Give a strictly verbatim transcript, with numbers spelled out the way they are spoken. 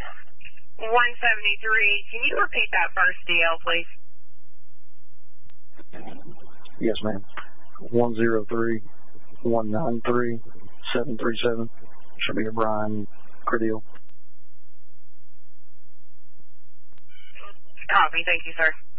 one seventy-three. Can you repeat that first D L, please? Yes, ma'am. one zero three, one nine three, seven three seven. Shamir Brian Credile. Copy. Thank you, sir.